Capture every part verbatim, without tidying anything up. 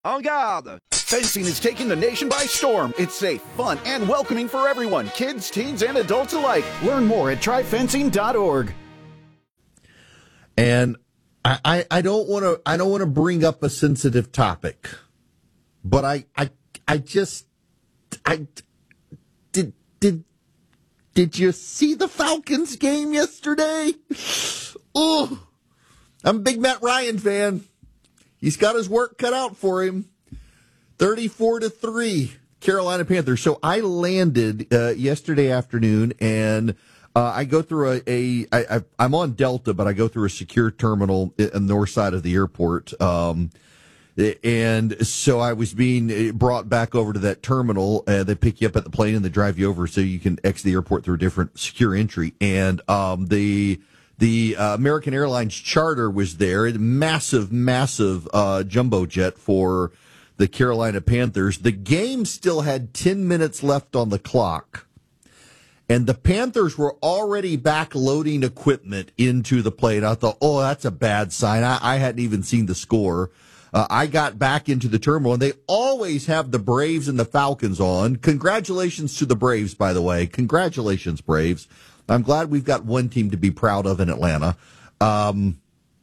En garde! Fencing is taking the nation by storm. It's safe, fun, and welcoming for everyone, kids, teens, and adults alike. Learn more at try fencing dot org. And I, I, I don't want to I don't want to bring up a sensitive topic, but I I I just I did did did you see the Falcons game yesterday? Oh, I'm a big Matt Ryan fan. He's got his work cut out for him. thirty-four to three, Carolina Panthers. So I landed uh, yesterday afternoon, and uh, I go through a, a I, I, I'm on Delta, but I go through a secure terminal on the north side of the airport. Um, and so I was being brought back over to that terminal. Uh, they pick you up at the plane and they drive you over so you can exit the airport through a different secure entry. And um, the The uh, American Airlines charter was there, a massive, massive uh, jumbo jet for the Carolina Panthers. The game still had ten minutes left on the clock, and the Panthers were already back loading equipment into the plane. I thought, oh, that's a bad sign. I, I hadn't even seen the score. Uh, I got back into the terminal, and they always have the Braves and the Falcons on. Congratulations to the Braves, by the way. Congratulations, Braves. I'm glad we've got one team to be proud of in Atlanta. Um,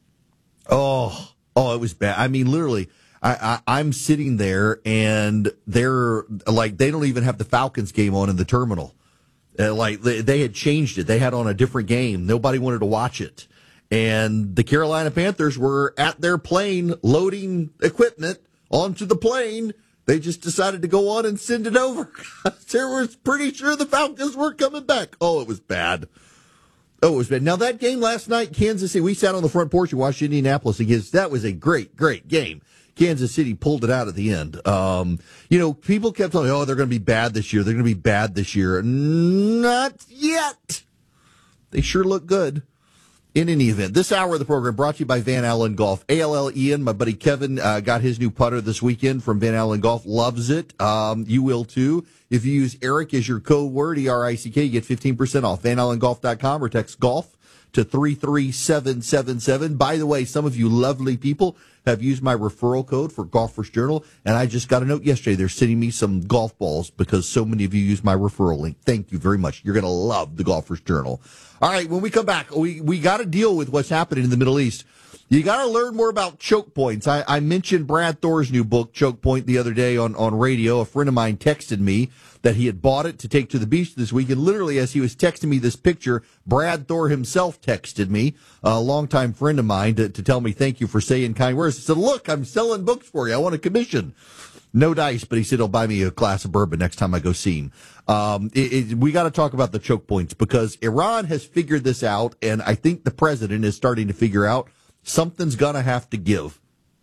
oh, oh, it was bad. I mean, literally, I, I, I'm sitting there, and they're like, they don't even have the Falcons game on in the terminal. Uh, like they, they had changed it. They had on a different game. Nobody wanted to watch it. And the Carolina Panthers were at their plane loading equipment onto the plane. They just decided to go on and send it over. They were pretty sure the Falcons weren't coming back. Oh, it was bad. Oh, it was bad. Now, that game last night, Kansas City, we sat on the front porch and watched Indianapolis against. That was a great, great game. Kansas City pulled it out at the end. Um, you know, people kept telling me, oh, they're going to be bad this year. They're going to be bad this year. Not yet. They sure look good. In any event, this hour of the program brought to you by Van Allen Golf. A L L Ian, my buddy Kevin, uh, got his new putter this weekend from Van Allen Golf. Loves it. Um, you will too. If you use Eric as your code word, E R I C K, you get fifteen percent off. Van Allen Golf dot com or text golf to three three seven seven seven. By the way, some of you lovely people have used my referral code for Golfers Journal, and I just got a note yesterday. They're sending me some golf balls because so many of you use my referral link. Thank you very much. You're going to love the Golfers Journal. All right, when we come back, we, we got to deal with what's happening in the Middle East. You got to learn more about choke points. I, I mentioned Brad Thor's new book, Choke Point, the other day on, on radio. A friend of mine texted me that he had bought it to take to the beach this week. And literally, as he was texting me this picture, Brad Thor himself texted me, a longtime friend of mine, to, to tell me thank you for saying kind words. He said, look, I'm selling books for you. I want a commission. No dice, but he said he'll buy me a glass of bourbon next time I go see him. Um, it, it, we got to talk about the choke points because Iran has figured this out, and I think the president is starting to figure out something's going to have to give.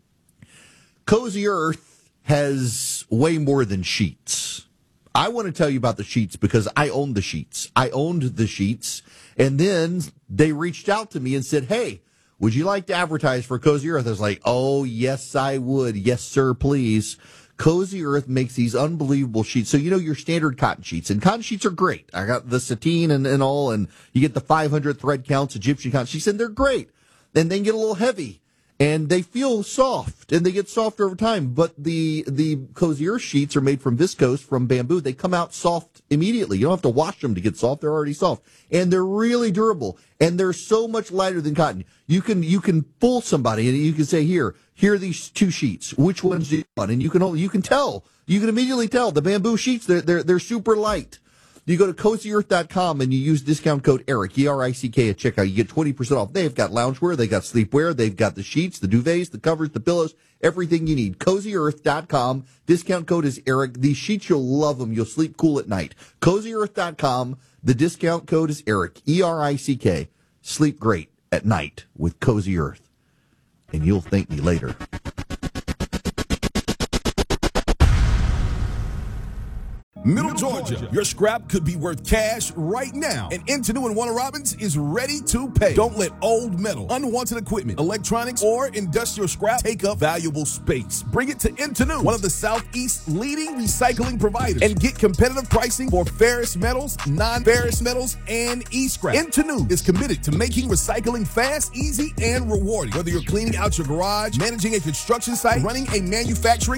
Cozy Earth has way more than sheets. I want to tell you about the sheets because I own the sheets. I owned the sheets, and then they reached out to me and said, hey, would you like to advertise for Cozy Earth? I was like, oh, yes, I would. Yes, sir, please. Cozy Earth makes these unbelievable sheets. So, you know, your standard cotton sheets, and cotton sheets are great. I got the sateen and, and all, and you get the five hundred thread counts Egyptian cotton sheets, and they're great. And they get a little heavy, and they feel soft, and they get softer over time. But the the Cozy Earth sheets are made from viscose, from bamboo. They come out soft immediately. You don't have to wash them to get soft. They're already soft. And they're really durable, and they're so much lighter than cotton. You can you can fool somebody, and you can say, here, here are these two sheets. Which ones do you want? And you can you can tell. You can immediately tell. The bamboo sheets, they're they're, they're super light. You go to cozy earth dot com and you use discount code ERIC, E R I C K, at checkout. You get twenty percent off. They've got loungewear, they've got sleepwear, they've got the sheets, the duvets, the covers, the pillows, everything you need. cozy earth dot com. Discount code is ERIC. These sheets, you'll love them. You'll sleep cool at night. cozy earth dot com. The discount code is ERIC, E R I C K. Sleep great at night with Cozy Earth. And you'll thank me later. Middle Georgia, your scrap could be worth cash right now, and Intenu and Warner Robins is ready to pay. Don't let old metal, unwanted equipment, electronics, or industrial scrap take up valuable space. Bring it to Intenu, one of the Southeast's leading recycling providers, and get competitive pricing for ferrous metals, non-ferrous metals, and e-scrap. Intenu is committed to making recycling fast, easy, and rewarding. Whether you're cleaning out your garage, managing a construction site, running a manufacturing